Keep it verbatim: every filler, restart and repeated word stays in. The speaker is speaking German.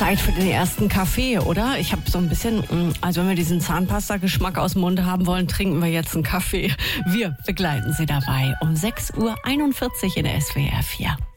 Zeit für den ersten Kaffee, oder? Ich habe so ein bisschen, also wenn wir diesen Zahnpasta-Geschmack aus dem Mund haben wollen, trinken wir jetzt einen Kaffee. Wir begleiten Sie dabei um sechs Uhr einundvierzig in der S W R vier.